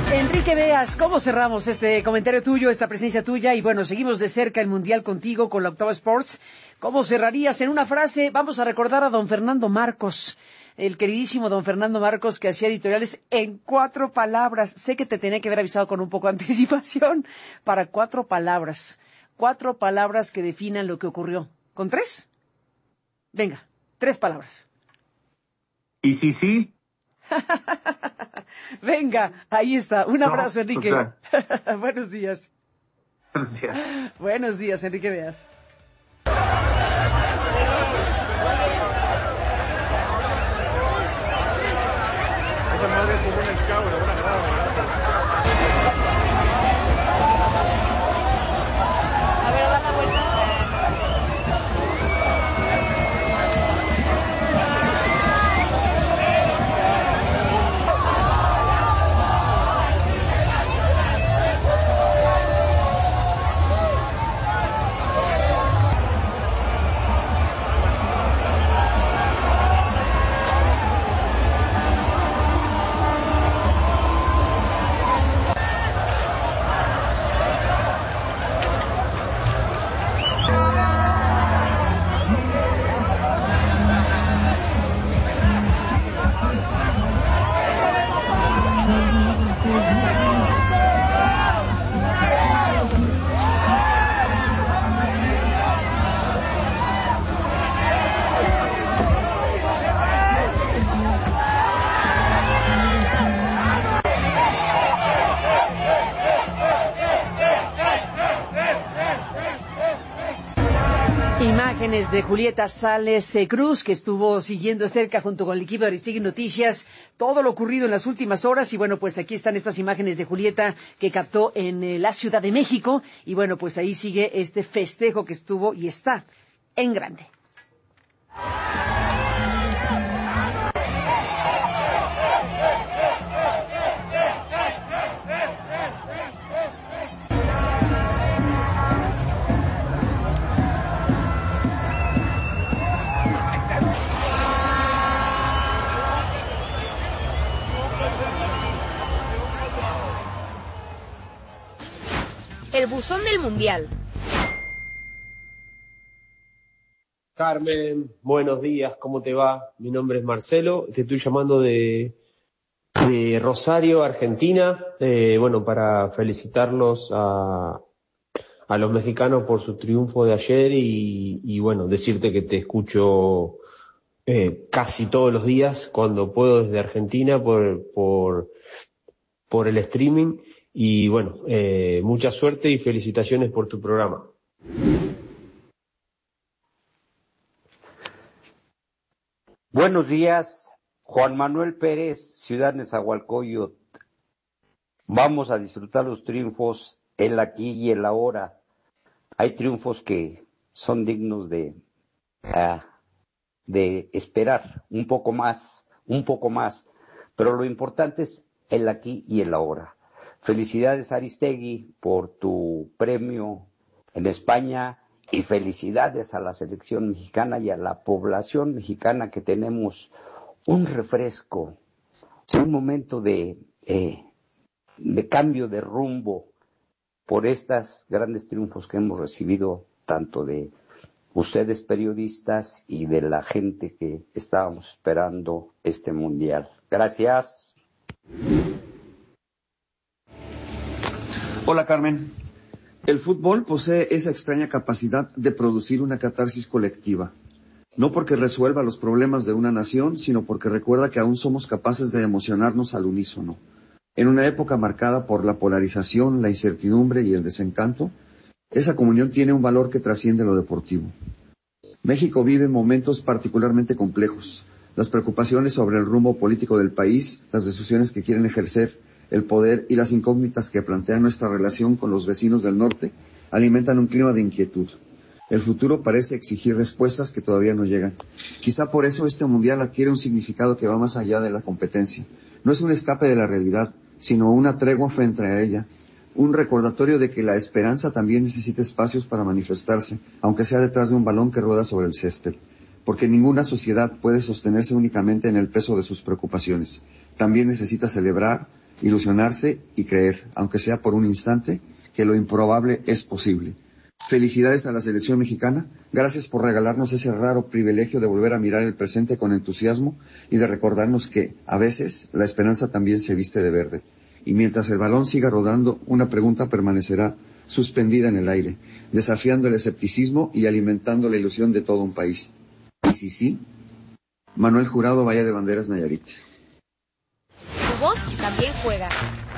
Enrique Beas, ¿cómo cerramos este comentario tuyo, esta presencia tuya? Y bueno, seguimos de cerca el Mundial contigo con la Octava Sports. ¿Cómo cerrarías en una frase? Vamos a recordar a don Fernando Marcos, el queridísimo don Fernando Marcos, que hacía editoriales en 4 palabras. Sé que te tenía que haber avisado con un poco de anticipación para 4 palabras. 4 palabras que definan lo que ocurrió. ¿Con 3? Venga, 3 palabras. ¿Y sí? Venga, ahí está. Un abrazo, Enrique. Buenos días. Buenos días. Buenos días, Enrique Beas. Esa madre es como un escabo, una buena grada, A ver, da la vuelta. Imágenes de Julieta Sales Cruz, que estuvo siguiendo cerca junto con el equipo de Aristegui Noticias todo lo ocurrido en las últimas horas. Y bueno, pues aquí están estas imágenes de Julieta que captó en la Ciudad de México. Y bueno, pues ahí sigue este festejo que estuvo y está en grande. El buzón del Mundial. Carmen, buenos días, ¿cómo te va? Mi nombre es Marcelo, te estoy llamando de Rosario, Argentina, para felicitarlos a los mexicanos por su triunfo de ayer y bueno, decirte que te escucho casi todos los días cuando puedo desde Argentina por el streaming. Y bueno, mucha suerte y felicitaciones por tu programa. Buenos días, Juan Manuel Pérez, Ciudad Nezahualcóyotl. Vamos a disfrutar los triunfos, el aquí y el ahora. Hay triunfos que son dignos de esperar un poco más, pero lo importante es el aquí y el ahora. Felicidades, Aristegui, por tu premio en España y felicidades a la selección mexicana y a la población mexicana, que tenemos un refresco, un momento de cambio de rumbo por estos grandes triunfos que hemos recibido, tanto de ustedes periodistas y de la gente que estábamos esperando este mundial. Gracias. Hola, Carmen. El fútbol posee esa extraña capacidad de producir una catarsis colectiva. No porque resuelva los problemas de una nación, sino porque recuerda que aún somos capaces de emocionarnos al unísono. En una época marcada por la polarización, la incertidumbre y el desencanto, esa comunión tiene un valor que trasciende lo deportivo. México vive momentos particularmente complejos. Las preocupaciones sobre el rumbo político del país, las decisiones que quieren ejercer, el poder y las incógnitas que plantea nuestra relación con los vecinos del norte alimentan un clima de inquietud. El futuro parece exigir respuestas que todavía no llegan. Quizá por eso este mundial adquiere un significado que va más allá de la competencia. No es un escape de la realidad, sino una tregua frente a ella, un recordatorio de que la esperanza también necesita espacios para manifestarse, aunque sea detrás de un balón que rueda sobre el césped. Porque ninguna sociedad puede sostenerse únicamente en el peso de sus preocupaciones. También necesita celebrar, ilusionarse y creer, aunque sea por un instante, que lo improbable es posible. Felicidades a la selección mexicana, gracias por regalarnos ese raro privilegio de volver a mirar el presente con entusiasmo y de recordarnos que, a veces, la esperanza también se viste de verde. Y mientras el balón siga rodando, una pregunta permanecerá suspendida en el aire, desafiando el escepticismo y alimentando la ilusión de todo un país. Y si sí, Manuel Jurado, Bahía de Banderas, Nayarit. Tu voz también juega.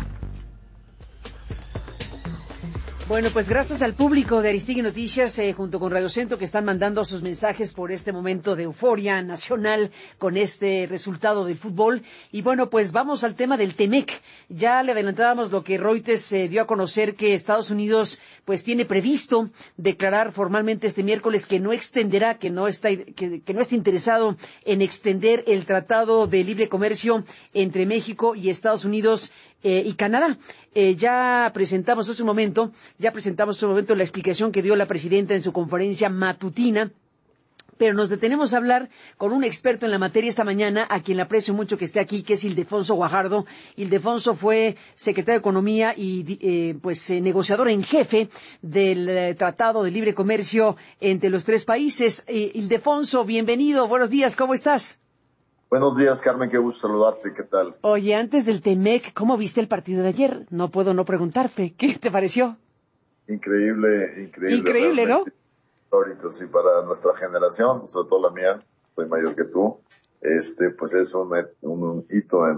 Bueno, pues gracias al público de Aristegui Noticias, junto con Radio Centro, que están mandando sus mensajes por este momento de euforia nacional con este resultado del fútbol. Y bueno, pues vamos al tema del TEMEC. Ya le adelantábamos lo que Reuters dio a conocer, que Estados Unidos pues tiene previsto declarar formalmente este miércoles que no extenderá, que no está interesado en extender el Tratado de Libre Comercio entre México y Estados Unidos y Canadá. Ya presentamos hace un momento la explicación que dio la presidenta en su conferencia matutina, pero nos detenemos a hablar con un experto en la materia esta mañana, a quien le aprecio mucho que esté aquí, que es Ildefonso Guajardo. Ildefonso fue secretario de Economía y negociador en jefe del Tratado de Libre Comercio entre los tres países. Ildefonso, bienvenido, buenos días, ¿cómo estás? Buenos días, Carmen, qué gusto saludarte, ¿qué tal? Oye, antes del TEMEC, ¿cómo viste el partido de ayer? No puedo no preguntarte, ¿qué te pareció? Increíble, ¿no? Histórico, sí, para nuestra generación, sobre todo la mía, soy mayor que tú, pues es un hito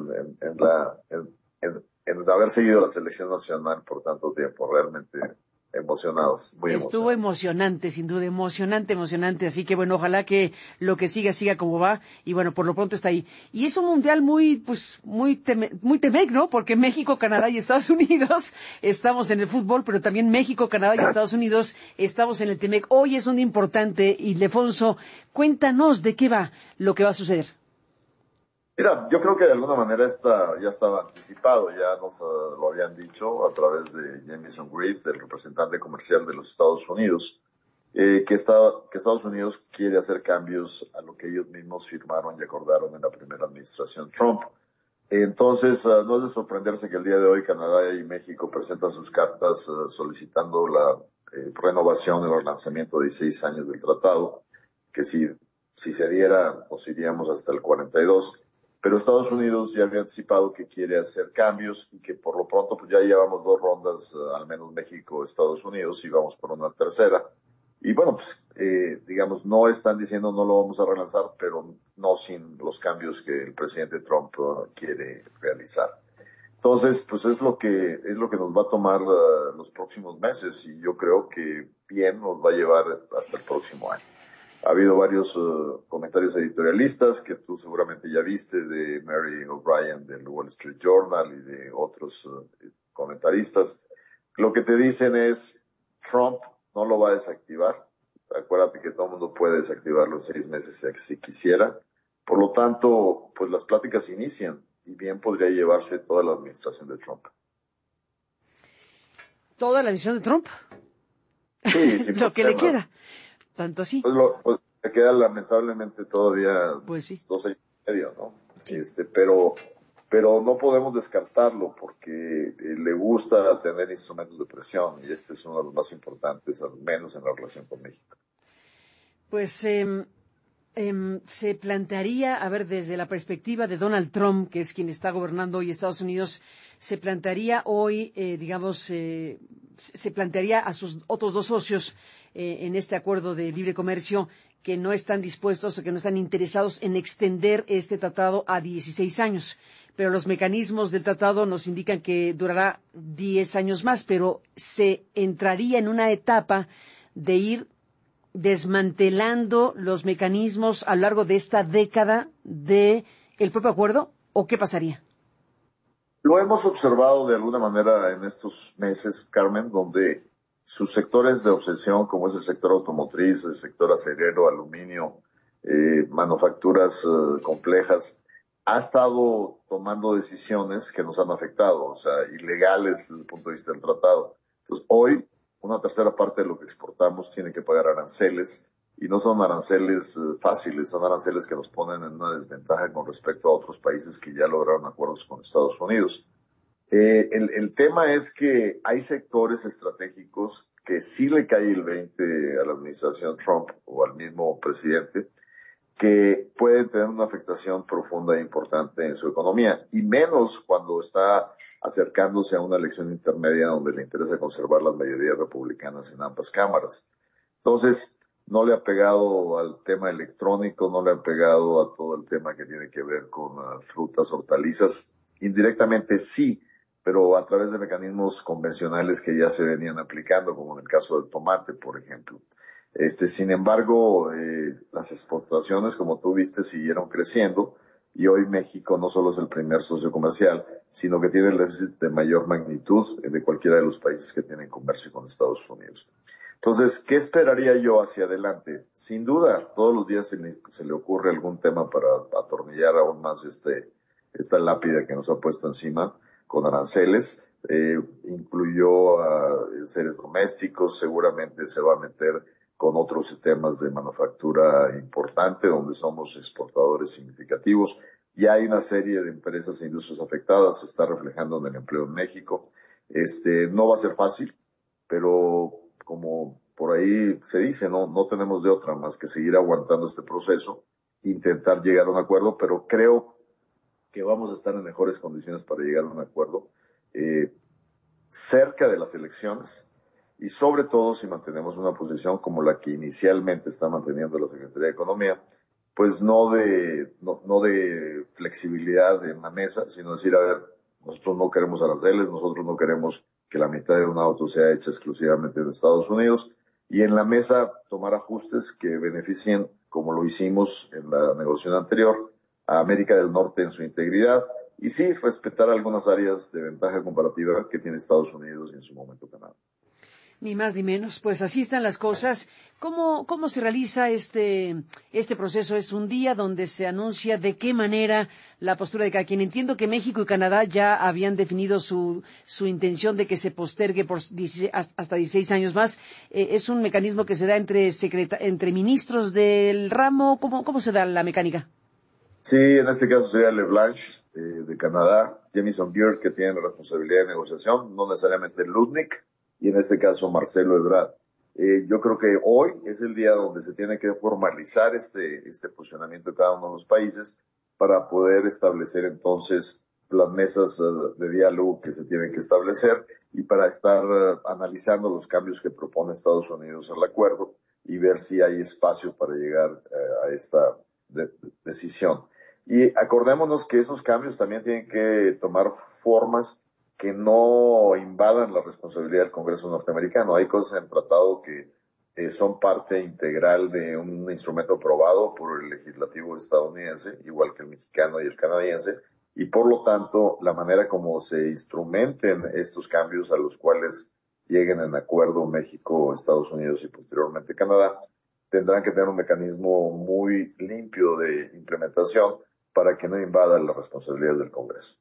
en haber seguido la selección nacional por tanto tiempo, realmente emocionados, muy emocionados. Estuvo emocionante, sin duda, emocionante, así que bueno, ojalá que lo que siga como va, y bueno, por lo pronto está ahí. Y es un mundial muy TEMEC, ¿no? Porque México, Canadá y Estados Unidos estamos en el fútbol, pero también México, Canadá y Estados Unidos estamos en el TEMEC. Hoy es un día importante, Ildefonso, cuéntanos de qué va lo que va a suceder. Mira, yo creo que de alguna manera ya estaba anticipado, ya nos lo habían dicho a través de Jamieson Reed, el representante comercial de los Estados Unidos, que Estados Unidos quiere hacer cambios a lo que ellos mismos firmaron y acordaron en la primera administración Trump. Entonces, no es de sorprenderse que el día de hoy Canadá y México presentan sus cartas solicitando la renovación y el relanzamiento de 16 años del tratado, que si se diera, nos iríamos hasta el 42. Pero Estados Unidos ya había anticipado que quiere hacer cambios y que por lo pronto pues ya llevamos 2 rondas, al menos México, Estados Unidos, y vamos por una tercera. Y bueno, pues digamos, no están diciendo no lo vamos a relanzar, pero no sin los cambios que el presidente Trump quiere realizar. Entonces, pues es lo que nos va a tomar los próximos meses, y yo creo que bien nos va a llevar hasta el próximo año. Ha habido varios comentarios editorialistas que tú seguramente ya viste, de Mary O'Brien del Wall Street Journal y de otros comentaristas. Lo que te dicen es, Trump no lo va a desactivar. Acuérdate que todo el mundo puede desactivarlo en 6 meses si quisiera. Por lo tanto, pues las pláticas inician y bien podría llevarse toda la administración de Trump. ¿Toda la administración de Trump? Sí, lo que le queda. Tanto así. Pues le queda lamentablemente todavía pues sí. 2 años y medio, ¿no? Sí. Pero no podemos descartarlo porque le gusta tener instrumentos de presión, y este es uno de los más importantes, al menos en la relación con México. Pues se plantearía, a ver, desde la perspectiva de Donald Trump, que es quien está gobernando hoy Estados Unidos, se plantearía hoy, se plantearía a sus otros 2 socios en este acuerdo de libre comercio que no están dispuestos o que no están interesados en extender este tratado a 16 años. Pero los mecanismos del tratado nos indican que durará 10 años más, pero se entraría en una etapa de ir desmantelando los mecanismos a lo largo de esta década del propio acuerdo, ¿o qué pasaría? Lo hemos observado de alguna manera en estos meses, Carmen, donde sus sectores de obsesión, como es el sector automotriz, el sector acerero, aluminio, manufacturas complejas, ha estado tomando decisiones que nos han afectado, o sea, ilegales desde el punto de vista del tratado. Entonces, hoy, una tercera parte de lo que exportamos tiene que pagar aranceles, y no son aranceles fáciles, son aranceles que nos ponen en una desventaja con respecto a otros países que ya lograron acuerdos con Estados Unidos. El tema es que hay sectores estratégicos que sí le cae el 20 a la administración Trump o al mismo presidente, que pueden tener una afectación profunda e importante en su economía, y menos cuando está acercándose a una elección intermedia donde le interesa conservar las mayorías republicanas en ambas cámaras. Entonces, no le ha pegado al tema electrónico, no le ha pegado a todo el tema que tiene que ver con frutas, hortalizas. Indirectamente sí, pero a través de mecanismos convencionales que ya se venían aplicando, como en el caso del tomate, por ejemplo. Sin embargo, las exportaciones, como tú viste, siguieron creciendo, y hoy México no solo es el primer socio comercial, sino que tiene el déficit de mayor magnitud de cualquiera de los países que tienen comercio con Estados Unidos. Entonces, ¿qué esperaría yo hacia adelante? Sin duda, todos los días se le ocurre algún tema para atornillar aún más esta lápida que nos ha puesto encima con aranceles. Incluyó a seres domésticos, seguramente se va a meter con otros temas de manufactura importante, donde somos exportadores significativos. Ya hay una serie de empresas e industrias afectadas, se está reflejando en el empleo en México. No va a ser fácil, pero como por ahí se dice, no tenemos de otra más que seguir aguantando este proceso, intentar llegar a un acuerdo, pero creo que vamos a estar en mejores condiciones para llegar a un acuerdo cerca de las elecciones, y sobre todo si mantenemos una posición como la que inicialmente está manteniendo la Secretaría de Economía, pues no de flexibilidad en la mesa, sino decir, a ver, nosotros no queremos aranceles, nosotros no queremos que la mitad de un auto sea hecha exclusivamente en Estados Unidos, y en la mesa tomar ajustes que beneficien, como lo hicimos en la negociación anterior, a América del Norte en su integridad, y sí respetar algunas áreas de ventaja comparativa que tiene Estados Unidos y en su momento Canadá. Ni más ni menos, pues así están las cosas. ¿Cómo se realiza este proceso? Es un día donde se anuncia de qué manera la postura de cada quien. Entiendo que México y Canadá ya habían definido su intención de que se postergue por hasta 16 años más. ¿Es un mecanismo que se da entre ministros del ramo? ¿Cómo se da la mecánica? Sí, en este caso sería LeBlanc de Canadá, Jamieson Geer, que tiene la responsabilidad de negociación, no necesariamente Lutnick, y en este caso Marcelo Ebrard. Yo creo que hoy es el día donde se tiene que formalizar este posicionamiento de cada uno de los países para poder establecer entonces las mesas de diálogo que se tienen que establecer, y para estar analizando los cambios que propone Estados Unidos al acuerdo y ver si hay espacio para llegar a esta decisión. Y acordémonos que esos cambios también tienen que tomar formas que no invadan la responsabilidad del Congreso norteamericano. Hay cosas en el tratado que son parte integral de un instrumento aprobado por el legislativo estadounidense, igual que el mexicano y el canadiense, y por lo tanto la manera como se instrumenten estos cambios a los cuales lleguen en acuerdo México, Estados Unidos y posteriormente Canadá, tendrán que tener un mecanismo muy limpio de implementación para que no invada la responsabilidad del Congreso.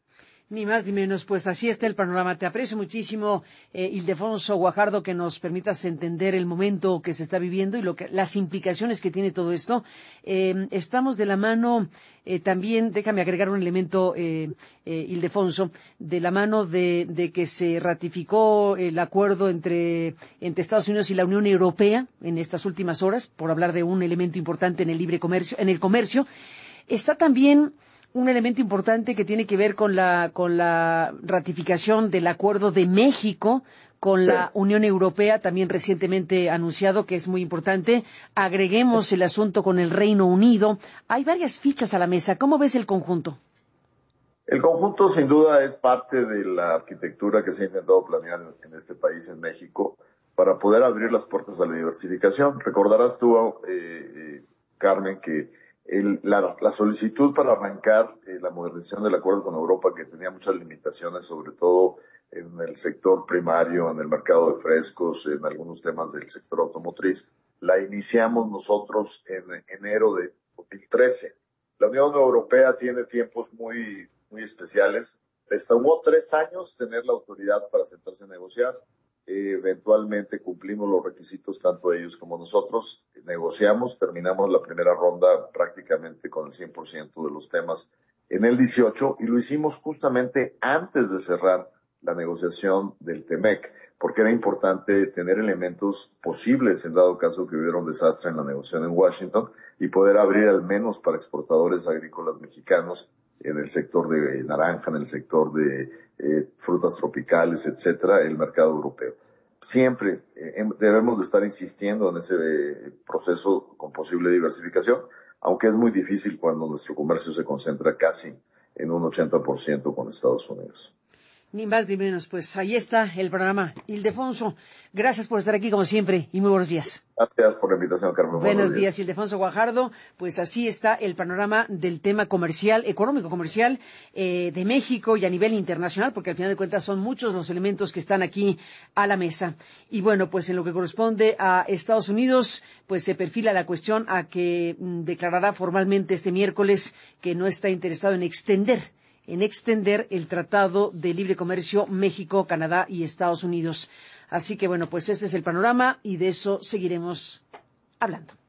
Ni más ni menos, pues así está el panorama. Te aprecio muchísimo, Ildefonso Guajardo, que nos permitas entender el momento que se está viviendo y las implicaciones que tiene todo esto. Estamos de la mano, también, déjame agregar un elemento, Ildefonso, de la mano de que se ratificó el acuerdo entre Estados Unidos y la Unión Europea en estas últimas horas, por hablar de un elemento importante en el libre comercio, en el comercio. Está también un elemento importante que tiene que ver con la ratificación del acuerdo de México con la Unión Europea, también recientemente anunciado, que es muy importante. Agreguemos el asunto con el Reino Unido. Hay varias fichas a la mesa. ¿Cómo ves el conjunto? El conjunto, sin duda, es parte de la arquitectura que se ha intentado planear en este país, en México, para poder abrir las puertas a la diversificación. Recordarás tú, Carmen, que la solicitud para arrancar la modernización del acuerdo con Europa, que tenía muchas limitaciones, sobre todo en el sector primario, en el mercado de frescos, en algunos temas del sector automotriz, la iniciamos nosotros en enero de 2013. La Unión Europea tiene tiempos muy especiales. Les tomó 3 años tener la autoridad para sentarse a negociar. Eventualmente cumplimos los requisitos, tanto ellos como nosotros. Negociamos, terminamos la primera ronda prácticamente con el 100% de los temas en el 18 y lo hicimos justamente antes de cerrar la negociación del TEMEC, porque era importante tener elementos posibles en dado caso que hubiera un desastre en la negociación en Washington y poder abrir al menos para exportadores agrícolas mexicanos en el sector de naranja, en el sector de frutas tropicales, etcétera, el mercado europeo. Siempre debemos de estar insistiendo en ese proceso con posible diversificación, aunque es muy difícil cuando nuestro comercio se concentra casi en un 80% con Estados Unidos. Ni más ni menos, pues ahí está el programa. Ildefonso, gracias por estar aquí como siempre y muy buenos días. Gracias por la invitación, Carmen. Buenos días, Ildefonso Guajardo. Pues así está el panorama del tema comercial, económico comercial de México y a nivel internacional, porque al final de cuentas son muchos los elementos que están aquí a la mesa. Y bueno, pues en lo que corresponde a Estados Unidos, pues se perfila la cuestión a que declarará formalmente este miércoles que no está interesado en extender el Tratado de Libre Comercio México, Canadá y Estados Unidos. Así que bueno, pues este es el panorama y de eso seguiremos hablando.